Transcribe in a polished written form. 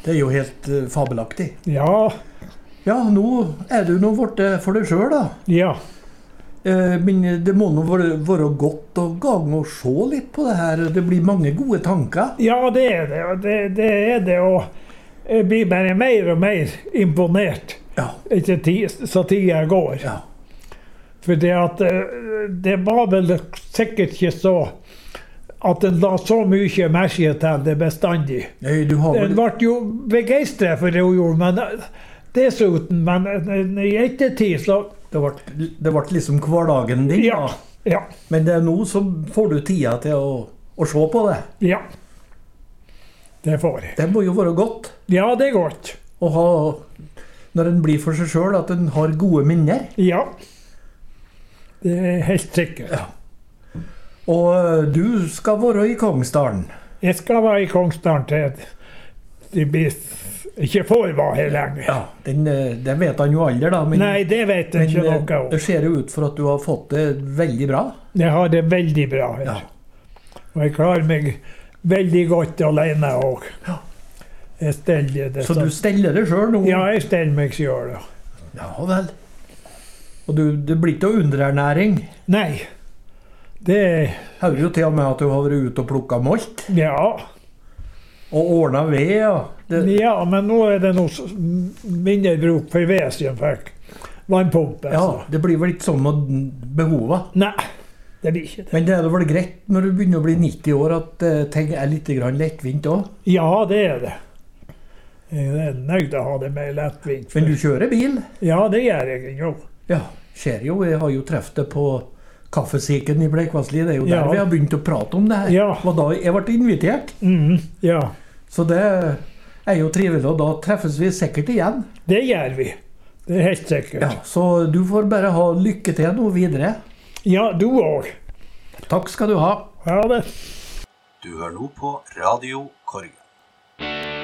Det jo helt fabelaktig. Ja. Ja, nå du nå borte for deg selv da. Ja. Men det må nå være godt å gange og se litt på det her. Det blir mange gode tanker. Ja, det det. Det det, og jeg blir bare mer og mer imponert. Ja. Så tida går. Ja. For det var vel sikkert ikke så at den la så mye merke til det bestandig. Nei, du har vel... Den ble jo begeistret for det hun gjorde, men dessuten, men i ettertid så... Det ble liksom hverdagen din, ja, ja. Men det nå så får du tida til å se på det. Ja, det får jeg. Det må jo være godt. Ja, det er godt. Å ha, når en blir for seg selv, at en har gode minner. Ja, det er helt sikkert. Ja. Og du skal være i Kongsdalen. Jeg skal være i Kongsdalen til de blir ikke får være her lenger. Ja, det vet han jo aldri da. Men, nei, det vet jeg ikke noe om. Det ser jo ut for at du har fått det veldig bra. Jeg har det veldig bra her. Ja. Og jeg klarer meg veldig godt alene også. Ja. Jeg steller det. Så du steller det selv nå? Ja, jeg steller meg selv. Ja vel. Og det blir ikke underernæring? Nei. Det... Hører jo til og med at du har vært ute og plukket malt? Ja. Og ordnet ved, ja. Ja, men nå det noe mindre bruk for ved siden fikk vannpumpe. Ja, det blir vel ikke sånn med behovet? Nei, det blir ikke det. Men det vel greit når du begynner å bli 90 år at ting litt lettvint også? Ja, det det. Jeg er nøyd å ha det mer lettvint. Men du kjører bil? Ja, det gjør jeg jo. Ja, ser jo. Jeg har jo treffet det på kaffesiken i Bleikvassli. Det jo der vi har begynt å prate om det her. Ja. Og da jeg ble invitert. Ja. Så det jo trivelig, og da treffes vi sikkert igjen. Det gjør vi. Det er helt sikkert. Ja, så du får bare ha lykke til nå videre. Ja, du også. Takk skal du ha. Ja, det. Du hører nå på Radio Korg.